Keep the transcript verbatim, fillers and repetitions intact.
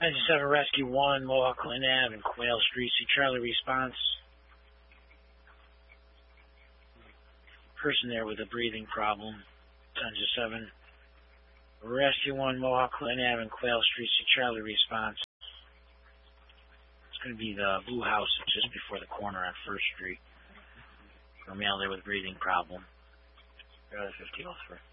I just have a Rescue one, Mohawk Glen Ave and Quail Street. See Charlie response. Person there with a breathing problem. ten to seven. Rescue one, Mohawk Glen Ave and Quail Street. See Charlie response. It's going to be the Blue House just before the corner on First Street. For a male there with a breathing problem. fifty oh three.